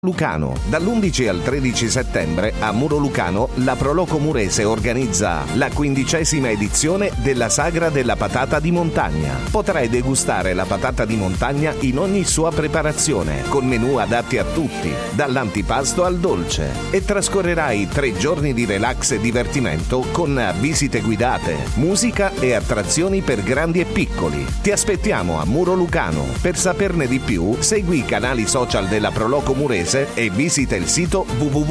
Lucano. Dall'11 al 13 settembre a Muro Lucano la Proloco Murese organizza la 15ª edizione della Sagra della Patata di Montagna. Potrai degustare la patata di montagna in ogni sua preparazione, con menù adatti a tutti, dall'antipasto al dolce. E trascorrerai 3 giorni di relax e divertimento con visite guidate, musica e attrazioni per grandi e piccoli. Ti aspettiamo a Muro Lucano. Per saperne di più, segui i canali social della Proloco Murese e visita il sito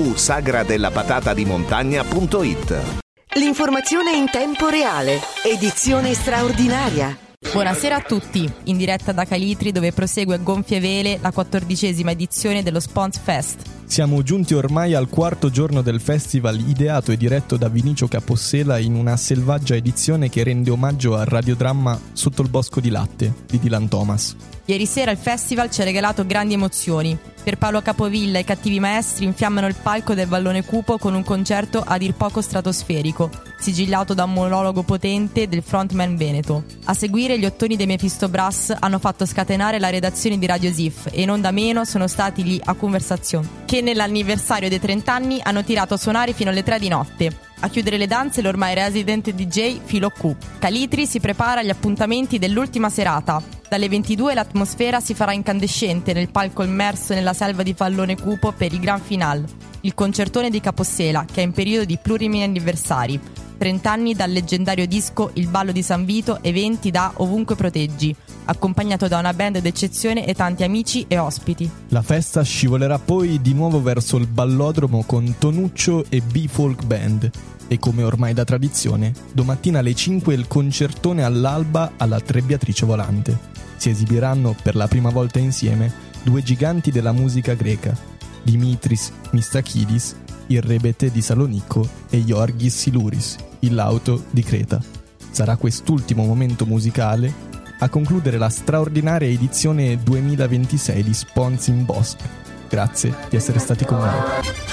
www.sagradellapatataDimontagna.it. L'informazione in tempo reale, edizione straordinaria. Buonasera a tutti, in diretta da Calitri dove prosegue a gonfie vele la 14ª edizione dello Spons Fest. Siamo giunti ormai al 4º giorno del festival, ideato e diretto da Vinicio Capossela in una selvaggia edizione che rende omaggio al radiodramma Sotto il bosco di latte di Dylan Thomas. Ieri sera il festival ci ha regalato grandi emozioni. Per Paolo Capovilla i Cattivi Maestri infiammano il palco del Vallone Cupo con un concerto a dir poco stratosferico, sigillato da un monologo potente del frontman veneto. A seguire gli ottoni dei Mephisto Brass hanno fatto scatenare la redazione di Radio Sif e non da meno sono stati gli A Conversation, che nell'anniversario dei 30 anni hanno tirato a suonare fino alle 3 di notte. A chiudere le danze l'ormai resident DJ Filo Q. Calitri si prepara agli appuntamenti dell'ultima serata. Dalle 22 l'atmosfera si farà incandescente nel palco immerso nella selva di Vallone Cupo per il Gran Final, il concertone di Capossela, che è in periodo di plurimi anniversari. 30 anni dal leggendario disco Il ballo di San Vito, eventi da Ovunque Proteggi, accompagnato da una band d'eccezione e tanti amici e ospiti. La festa scivolerà poi di nuovo verso il ballodromo con Tonuccio e B-Folk Band. E come ormai da tradizione, domattina alle 5 il concertone all'alba alla Trebbiatrice Volante. Si esibiranno per la prima volta insieme 2 giganti della musica greca, Dimitris Mistakidis, il rebete di Salonicco, e Giorgis Siluris, il lauto di Creta. Sarà quest'ultimo momento musicale a concludere la straordinaria edizione 2026 di Spons in Bosch. Grazie di essere stati con noi.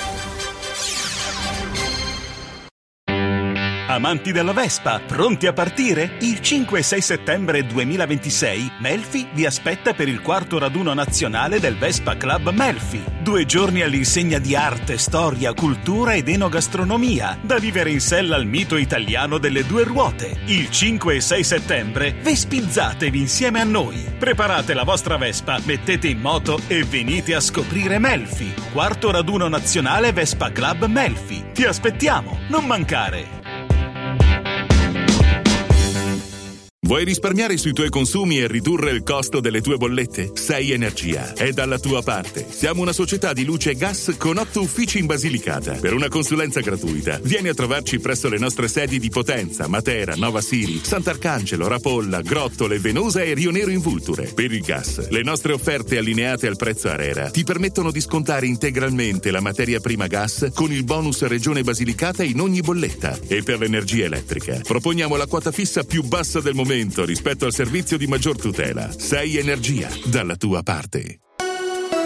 Amanti della Vespa, pronti a partire? Il 5 e 6 settembre 2026 Melfi vi aspetta per il 4º raduno nazionale del Vespa Club Melfi. 2 giorni all'insegna di arte, storia, cultura ed enogastronomia, da vivere in sella al mito italiano delle 2 ruote. Il 5 e 6 settembre vespizzatevi insieme a noi. Preparate la vostra Vespa, mettete in moto e venite a scoprire Melfi. 4º raduno nazionale Vespa Club Melfi. Ti aspettiamo, non mancare! Vuoi risparmiare sui tuoi consumi e ridurre il costo delle tue bollette? Sei Energia è dalla tua parte. Siamo una società di luce e gas con 8 uffici in Basilicata. Per una consulenza gratuita, vieni a trovarci presso le nostre sedi di Potenza, Matera, Nova Siri, Sant'Arcangelo, Rapolla, Grottole, Venosa e Rio Nero in Vulture. Per il gas, le nostre offerte allineate al prezzo ARERA ti permettono di scontare integralmente la materia prima gas con il bonus Regione Basilicata in ogni bolletta. E per l'energia elettrica, proponiamo la quota fissa più bassa del momento rispetto al servizio di maggior tutela. Sei Energia, dalla tua parte.